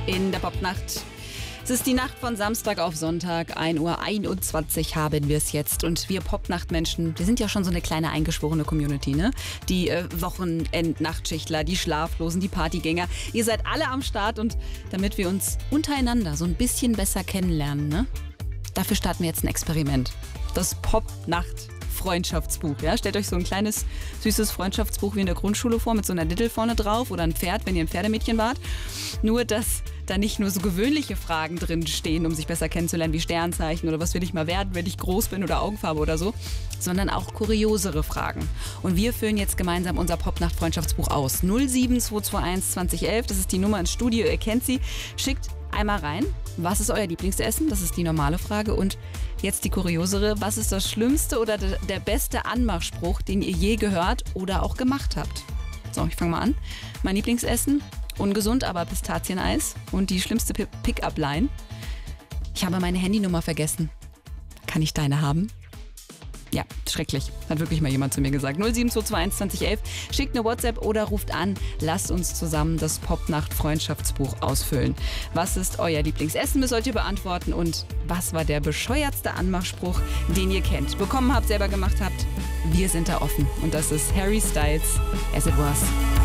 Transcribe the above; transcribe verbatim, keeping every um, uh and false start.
in der Popnacht. Es ist die Nacht von Samstag auf Sonntag, ein Uhr einundzwanzig haben wir es jetzt. Und wir Popnachtmenschen, wir sind ja schon so eine kleine eingeschworene Community, ne? Die äh, Wochenend-Nachtschichtler, die Schlaflosen, die Partygänger. Ihr seid alle am Start und damit wir uns untereinander so ein bisschen besser kennenlernen, ne? Dafür starten wir jetzt ein Experiment. Das Popnacht Freundschaftsbuch. Ja? Stellt euch so ein kleines, süßes Freundschaftsbuch wie in der Grundschule vor, mit so einer Diddle vorne drauf oder ein Pferd, wenn ihr ein Pferdemädchen wart. Nur, dass da nicht nur so gewöhnliche Fragen drin stehen, um sich besser kennenzulernen, wie Sternzeichen oder was will ich mal werden, wenn ich groß bin oder Augenfarbe oder so, sondern auch kuriosere Fragen. Und wir füllen jetzt gemeinsam unser Popnacht-Freundschaftsbuch aus. null sieben zwei zwei eins zwanzig elf, das ist die Nummer ins Studio, ihr kennt sie. Schickt einmal rein, was ist euer Lieblingsessen? Das ist die normale Frage. Und jetzt die kuriosere, was ist das schlimmste oder der beste Anmachspruch, den ihr je gehört oder auch gemacht habt? So, ich fange mal an. Mein Lieblingsessen, ungesund, aber Pistazieneis. Und die schlimmste Pick-up-Line: Ich habe meine Handynummer vergessen. Kann ich deine haben? Ja, schrecklich. Hat wirklich mal jemand zu mir gesagt. null sieben zwei zwei eins zwanzig elf. Schickt eine WhatsApp oder ruft an. Lasst uns zusammen das Popnacht-Freundschaftsbuch ausfüllen. Was ist euer Lieblingsessen? Das sollt ihr beantworten. Und was war der bescheuertste Anmachspruch, den ihr kennt? Bekommen habt, selber gemacht habt? Wir sind da offen. Und das ist Harry Styles, As It Was.